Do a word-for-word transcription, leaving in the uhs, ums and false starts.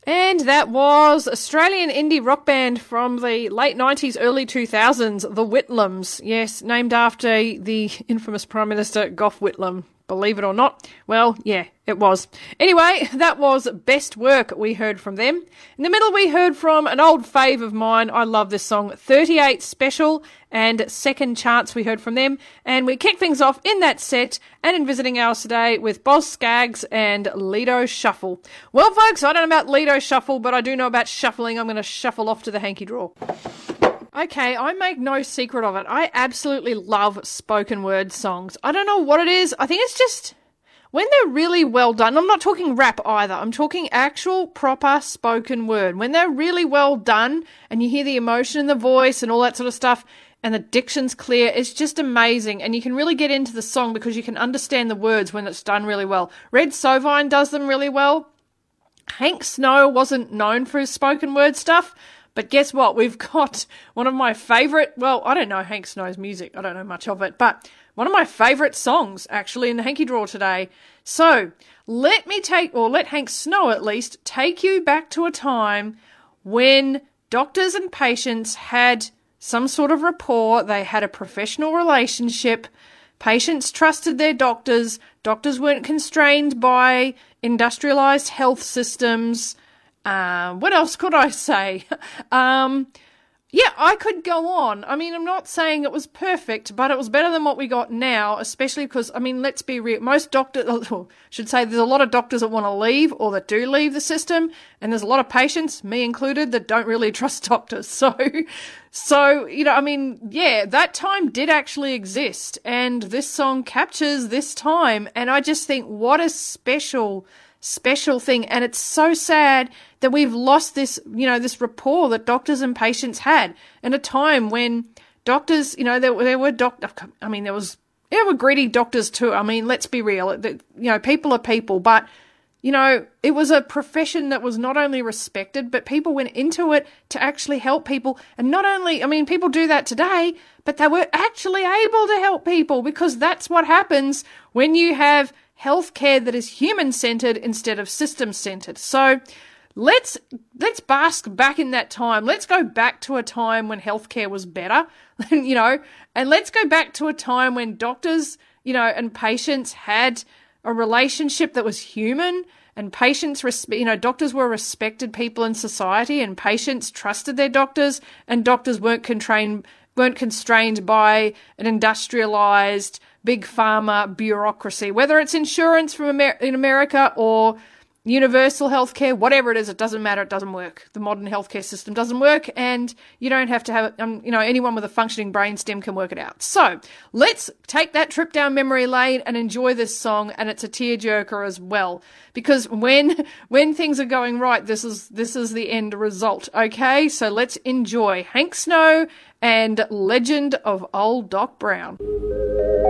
And that was Australian indie rock band from the late nineties, early two thousands, the Whitlams. Yes, named after the infamous Prime Minister Gough Whitlam. Believe it or not. Well, yeah, it was. Anyway, that was Best Work we heard from them. In the middle, we heard from an old fave of mine. I love this song, thirty-eight Special, and Second Chance we heard from them. And we kick things off in that set and in visiting hours today with Boz Scaggs and Lido Shuffle. Well, folks, I don't know about Lido Shuffle, but I do know about shuffling. I'm going to shuffle off to the hanky draw. Okay, I make no secret of it. I absolutely love spoken word songs. I don't know what it is. I think it's just when they're really well done. I'm not talking rap either. I'm talking actual proper spoken word. When they're really well done and you hear the emotion in the voice and all that sort of stuff and the diction's clear, it's just amazing. And you can really get into the song because you can understand the words when it's done really well. Red Sovine does them really well. Hank Snow wasn't known for his spoken word stuff. But guess what? We've got one of my favourite, well, I don't know Hank Snow's music. I don't know much of it. But one of my favourite songs, actually, in the hanky draw today. So let me take, or let Hank Snow at least, take you back to a time when doctors and patients had some sort of rapport. They had a professional relationship. Patients trusted their doctors. Doctors weren't constrained by industrialised health systems. Um, what else could I say? um, yeah, I could go on. I mean, I'm not saying it was perfect, but it was better than what we got now, especially because, I mean, let's be real. Most doctors, I should say there's a lot of doctors that want to leave or that do leave the system, and there's a lot of patients, me included, that don't really trust doctors. So, so, you know, I mean, yeah, that time did actually exist, and this song captures this time, and I just think what a special special thing. And it's so sad that we've lost this, you know, this rapport that doctors and patients had in a time when doctors, you know, there, there were doctors, I mean, there was, there were greedy doctors too. I mean, let's be real, you know, people are people, but, you know, it was a profession that was not only respected, but people went into it to actually help people. And not only, I mean, people do that today, but they were actually able to help people, because that's what happens when you have healthcare that is human-centered instead of system-centered. So let's let's bask back in that time. Let's go back to a time when healthcare was better, you know, and let's go back to a time when doctors, you know, and patients had a relationship that was human, and patients, you know, doctors were respected people in society, and patients trusted their doctors, and doctors weren't constrained weren't constrained by an industrialized big pharma bureaucracy, whether it's insurance from Amer- in America or universal healthcare, whatever it is, it doesn't matter. It doesn't work. The modern healthcare system doesn't work, and you don't have to have, um, you know, anyone with a functioning brainstem can work it out. So let's take that trip down memory lane and enjoy this song, and it's a tearjerker as well, because when when things are going right, this is this is the end result. Okay, so let's enjoy Hank Snow and Legend of Old Doc Brown.